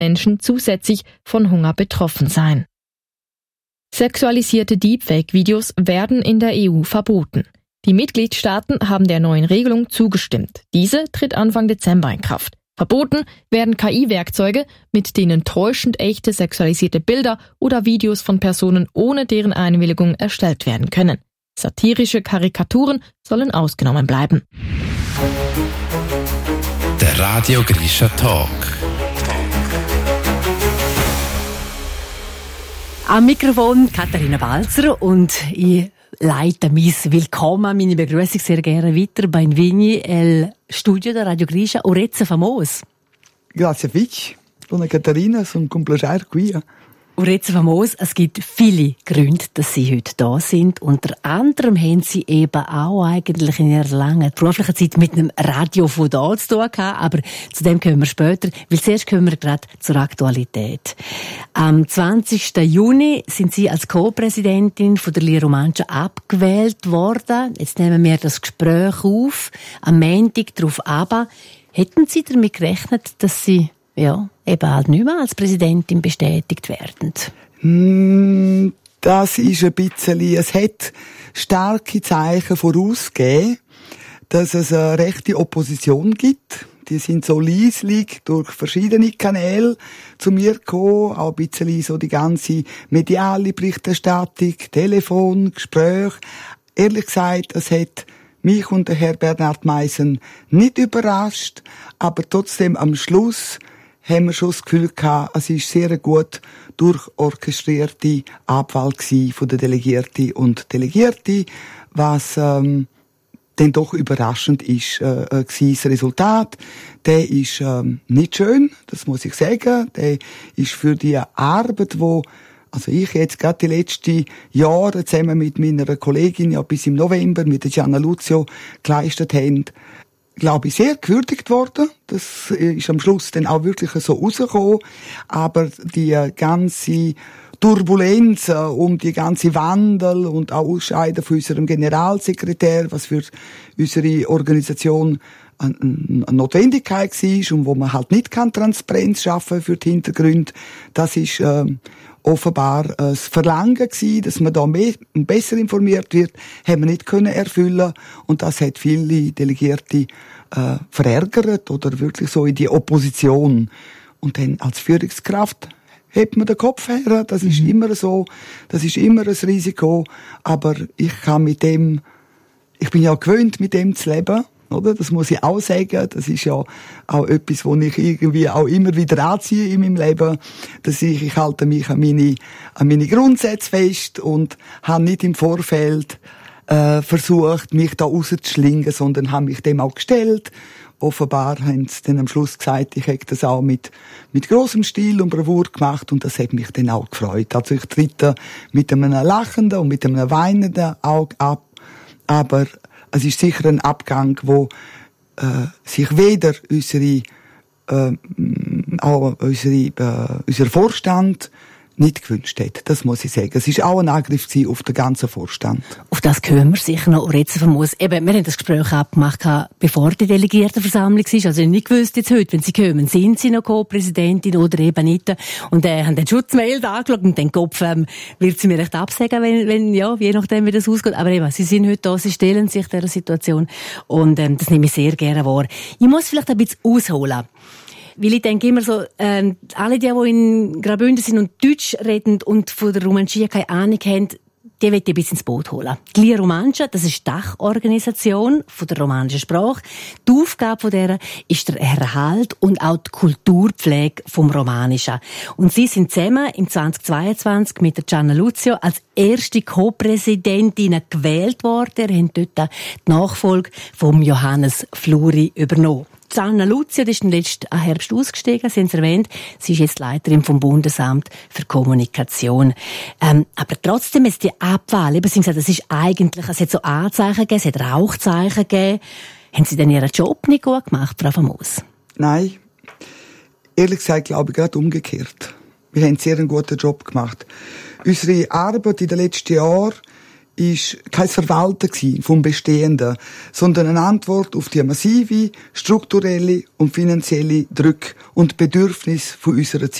Menschen zusätzlich von Hunger betroffen seien. Sexualisierte Deepfake-Videos werden in der EU verboten. Die Mitgliedstaaten haben der neuen Regelung zugestimmt. Diese tritt Anfang Dezember in Kraft. Verboten werden KI-Werkzeuge, mit denen täuschend echte sexualisierte Bilder oder Videos von Personen ohne deren Einwilligung erstellt werden können. Satirische Karikaturen sollen ausgenommen bleiben. Der Radio Grisha Talk. Am Mikrofon Katharina Balzer und ich leite mein Willkommen, meine Begrüßung sehr gerne weiter bei Vigni, el studio da Radio Grisha, Orezza Famos. Grazie Vic, buona Caterina, sono un piacere qui. Orezza Famos, es gibt viele Gründe, dass Sie heute da sind. Unter anderem haben Sie eben auch eigentlich in Ihrer langen beruflichen Zeit mit einem Radio von da zu tun gehabt, aber zu dem kommen wir später, weil zuerst kommen wir gerade zur Aktualität. Am 20. Juni sind Sie als Co-Präsidentin von der Lia Romancia abgewählt worden. Jetzt nehmen wir das Gespräch auf, am Montag darauf ab. Hätten Sie damit gerechnet, dass Sie eben halt nicht mehr als Präsidentin bestätigt werden? Das ist ein bisschen, es hat starke Zeichen vorausgegeben, dass es eine rechte Opposition gibt. Die sind so leislich durch verschiedene Kanäle zu mir gekommen, auch ein bisschen so die ganze mediale Berichterstattung, Telefon, Gespräche. Ehrlich gesagt, es hat mich und den Herr Bernhard Meissen nicht überrascht, aber trotzdem am Schluss haben wir schon das Gefühl gehabt, es ist sehr gut durchorchestrierte Abwahl von den Delegierten und Delegierten, was dann doch überraschend ist, das Resultat. Der ist nicht schön, das muss ich sagen. Der ist für die Arbeit, also ich jetzt gerade die letzten Jahre zusammen mit meiner Kollegin ja bis im November mit der Gianna Luzio geleistet haben, glaube ich, sehr gewürdigt worden. Das ist am Schluss dann auch wirklich so rausgekommen. Aber die ganze Turbulenz um die ganze Wandel und auch Ausscheiden von unserem Generalsekretär, was für unsere Organisation eine Notwendigkeit war und wo man halt nicht Transparenz schaffen für die Hintergründe, das ist offenbar das Verlangen gewesen, dass man da mehr und besser informiert wird, haben wir nicht können erfüllen und das hat viele Delegierte verärgert oder wirklich so in die Opposition. Und dann als Führungskraft hebt man den Kopf her, das ist immer so, das ist immer ein Risiko, aber ich bin ja gewöhnt, mit dem zu leben. Oder? Das muss ich auch sagen. Das ist ja auch etwas, wo ich irgendwie auch immer wieder anziehe in meinem Leben. Dass ich halte mich an meine Grundsätze fest und habe nicht im Vorfeld versucht, mich da rauszuschlingen, sondern habe mich dem auch gestellt. Offenbar haben sie dann am Schluss gesagt, ich hätte das auch mit grossem Stil und Bravour gemacht und das hat mich dann auch gefreut. Also ich trete mit einem lachenden und mit einem weinenden Auge ab, aber es ist sicher ein Abgang, wo sich weder unser Vorstand nicht gewünscht hat. Das muss ich sagen. Es ist auch ein Angriff auf den ganzen Vorstand. Auf das können wir sicher noch Orezza Famos. Eben, wir haben das Gespräch abgemacht, bevor die Delegiertenversammlung war. Also nicht gewusst jetzt heute, wenn Sie kommen, sind Sie noch Co-Präsidentin oder eben nicht. Und haben den Schutzmail angeschaut und den Kopf wird sie mir recht absagen, wenn je nachdem, wie das ausgeht. Aber eben, Sie sind heute da, Sie stellen sich dieser Situation und das nehme ich sehr gerne wahr. Ich muss vielleicht ein bisschen ausholen. Weil ich denke immer so, alle die in Graubünden sind und Deutsch reden und von der Romancia keine Ahnung haben, die will ich ein bisschen ins Boot holen. Die Lia Romancia, das ist die Dachorganisation von der romanischen Sprache. Die Aufgabe von der ist der Erhalt und auch die Kulturpflege vom Romanischen. Und sie sind zusammen im 2022 mit der Gianna Luzio als erste Co-Präsidentin gewählt worden. Sie haben dort die Nachfolge vom Johannes Fluri übernommen. Gianna Luzio ist im letzten Herbst ausgestiegen, Sie haben es erwähnt. Sie ist jetzt Leiterin vom Bundesamt für Kommunikation. Aber trotzdem ist die Abwahl, eben, Sie haben gesagt, es hat so Anzeichen gegeben, es hat Rauchzeichen gegeben. Haben Sie denn Ihren Job nicht gut gemacht, Frau Famos? Nein. Ehrlich gesagt glaube ich gerade umgekehrt. Wir haben einen sehr guten Job gemacht. Unsere Arbeit in den letzten Jahren ist kein Verwalten vom Bestehenden, sondern eine Antwort auf die massive strukturelle und finanzielle Druck und Bedürfnisse von unserer Zeit.